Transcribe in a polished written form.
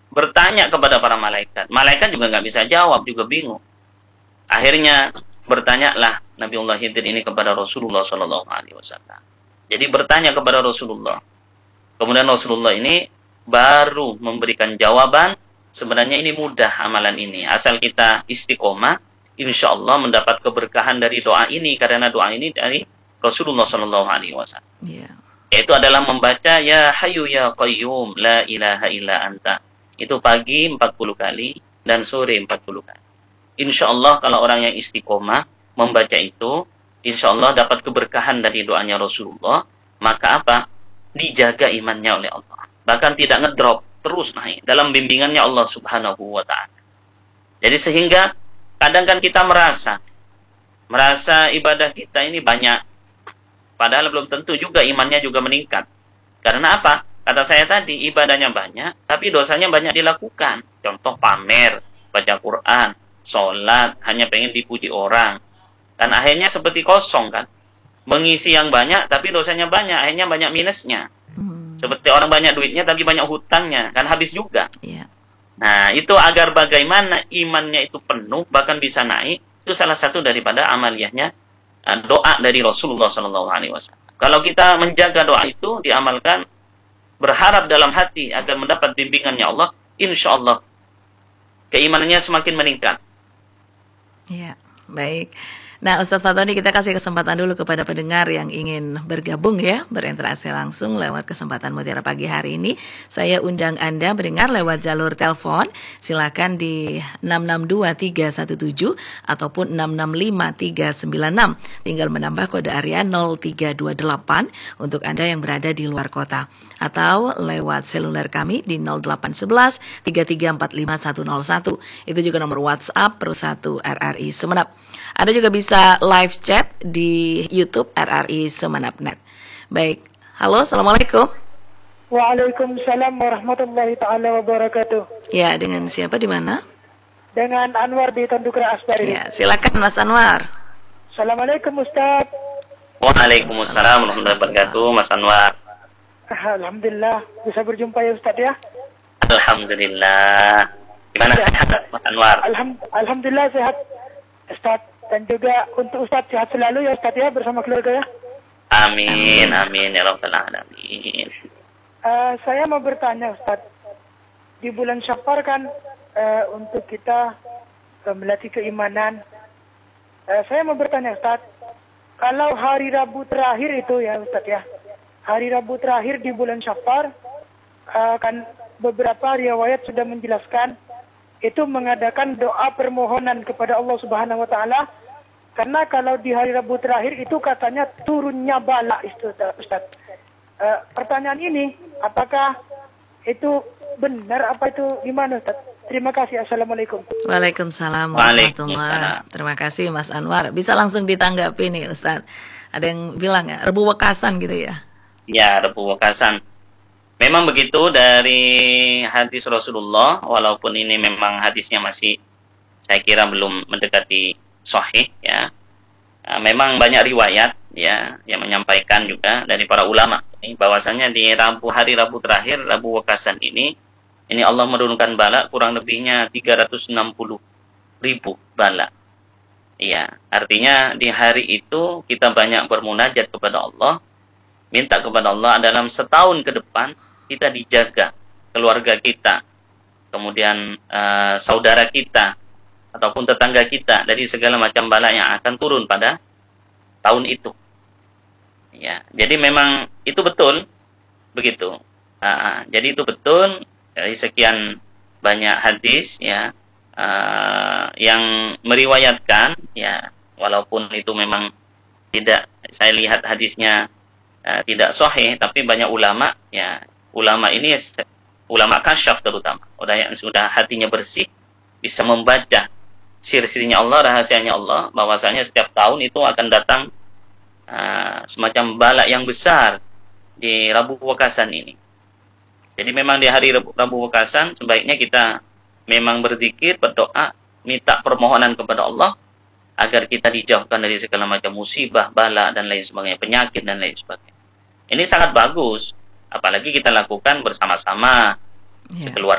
bertanya kepada para malaikat. Malaikat juga nggak bisa jawab, juga bingung. Akhirnya bertanyalah Nabiullah Khidir ini kepada Rasulullah Shallallahu Alaihi Wasallam. Jadi bertanya kepada Rasulullah. Kemudian Rasulullah ini baru memberikan jawaban. Sebenarnya ini mudah amalan ini. Asal kita istiqomah, insya Allah mendapat keberkahan dari doa ini. Karena doa ini dari Rasulullah Shallallahu Alaihi Wasallam. Yeah. Yaitu adalah membaca Ya Hayyu Ya Qayyum La ilaha illa anta. Itu pagi 40 kali dan sore 40 kali. Insya Allah kalau orang yang istiqomah membaca itu, insya Allah dapat keberkahan dari doanya Rasulullah. Maka apa? Dijaga imannya oleh Allah. Bahkan tidak ngedrop, terus naik dalam bimbingannya Allah Subhanahu wa Ta'ala. Jadi sehingga kadang kan kita merasa ibadah kita ini banyak, padahal belum tentu juga imannya juga meningkat. Karena apa? Kata saya tadi, ibadahnya banyak, tapi dosanya banyak dilakukan. Contoh pamer, baca Quran, sholat, hanya pengen dipuji orang. Dan akhirnya seperti kosong kan. Mengisi yang banyak, tapi dosanya banyak, akhirnya banyak minusnya. Seperti orang banyak duitnya, tapi banyak hutangnya, kan habis juga. Yeah. Nah, itu agar bagaimana imannya itu penuh, bahkan bisa naik, itu salah satu daripada amaliyahnya doa dari Rasulullah SAW. Kalau kita menjaga doa itu, diamalkan, berharap dalam hati agar mendapat bimbingannya Allah, insya Allah keimanannya semakin meningkat. Ya, baik. Nah, Ustadz Fatoni, kita kasih kesempatan dulu kepada pendengar yang ingin bergabung ya, berinteraksi langsung lewat kesempatan Mutiara Pagi hari ini. Saya undang Anda mendengar lewat jalur telepon. Silakan di 662317 ataupun 665396. Tinggal menambah kode area 0328 untuk Anda yang berada di luar kota. Atau lewat seluler kami di 0811 3345 101. Itu juga nomor WhatsApp Pro 1 RRI Sumeneb. Anda juga bisa live chat di YouTube RRI Sumeneb.net. Baik, halo, assalamualaikum. Waalaikumsalam warahmatullahi taala wabarakatuh. Ya, dengan siapa di mana? Dengan Anwar di Tandukra Asbari. Ya, silakan Mas Anwar. Assalamualaikum Ustaz. Waalaikumsalam warahmatullahi wabarakatuh, Mas Anwar. Alhamdulillah bisa berjumpa ya Ustaz ya. Alhamdulillah. Gimana sehat Mas Anwar? Alhamdulillah sehat Ustaz, dan juga untuk Ustaz sehat selalu ya Ustaz ya, bersama keluarga ya. Amin, amin ya rabbal alamin. Saya mau bertanya Ustaz, di bulan Syafar kan untuk kita melatih keimanan. Saya mau bertanya Ustaz, kalau hari Rabu terakhir itu ya Ustaz ya, hari Rabu terakhir di bulan Syafar, kan beberapa riwayat sudah menjelaskan itu mengadakan doa permohonan kepada Allah Subhanahu wa Ta'ala, karena kalau di hari Rabu terakhir itu katanya turunnya bala itu Ustaz. Pertanyaan ini, apakah itu benar, apa itu gimana Ustaz? Terima kasih. Assalamualaikum. Waalaikumsalam warahmatullahi. Terima kasih Mas Anwar. Bisa langsung ditanggapi nih Ustaz. Ada yang bilang ya, Rebu Wekasan gitu ya? Ya, Rebu Wekasan. Memang begitu dari hadis Rasulullah, walaupun ini memang hadisnya masih saya kira belum mendekati sahih ya. Memang banyak riwayat ya yang menyampaikan juga dari para ulama bahwasanya di hari Rabu terakhir, Rabu Wekasan ini Allah menurunkan bala kurang lebihnya 360.000 bala. Ya, artinya di hari itu kita banyak bermunajat kepada Allah, minta kepada Allah dalam setahun ke depan kita dijaga, keluarga kita, kemudian saudara kita, ataupun tetangga kita dari segala macam bala yang akan turun pada tahun itu. Ya, jadi memang itu betul, begitu. Jadi itu betul dari sekian banyak hadis ya yang meriwayatkan ya, walaupun itu memang tidak, saya lihat hadisnya tidak sahih, tapi banyak ulama ya. Ulama ini ulama kasyaf terutama, orang yang sudah hatinya bersih, bisa membaca sir-sirnya Allah, rahasianya Allah, bahwasanya setiap tahun itu akan datang semacam bala yang besar di Rabu Wekasan ini. Jadi memang di hari Rabu Wekasan sebaiknya kita memang berzikir, berdoa, minta permohonan kepada Allah agar kita dijauhkan dari segala macam musibah, bala dan lain sebagainya, penyakit dan lain sebagainya. Ini sangat bagus. Apalagi kita lakukan bersama-sama, sekeluarga.